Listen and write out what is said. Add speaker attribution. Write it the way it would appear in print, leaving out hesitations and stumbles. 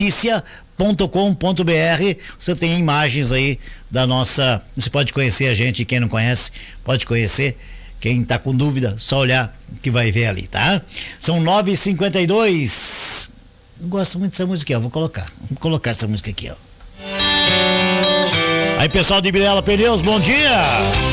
Speaker 1: noticia.com.br. Você tem imagens aí da nossa. Você pode conhecer a gente, quem não conhece, pode conhecer. Quem tá com dúvida, só olhar que vai ver ali, tá? São 9h52. Eu gosto muito dessa música, ó. Vou colocar essa música aqui, ó. Aí, pessoal de Birela Pneus, bom dia!